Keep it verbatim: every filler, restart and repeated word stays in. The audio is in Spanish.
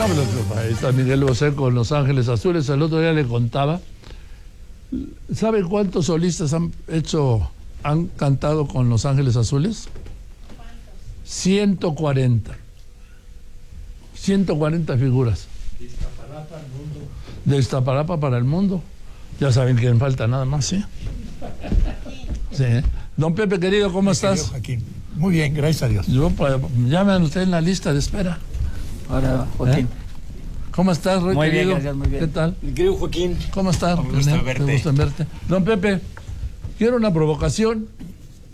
No, pero ahí está Miguel Bosé con Los Ángeles Azules. El otro día le contaba. ¿Sabe cuántos solistas han hecho, han cantado con Los Ángeles Azules? ciento cuarenta. ciento cuarenta figuras. De Iztapalapa al mundo. De Iztapalapa para el mundo. Ya saben quién falta nada más, ¿sí? Sí. Don Pepe, querido, ¿cómo Mi estás? Joaquín. Muy bien, gracias a Dios. Yo, pues, llamen usted en la lista de espera. Ahora, Joaquín. ¿Eh? ¿Cómo estás, Roy, muy querido? bien, gracias, muy bien. ¿Qué tal? Mi querido Joaquín. ¿Cómo estás? Me gusta verte. Me gusta verte. Don Pepe, quiero una provocación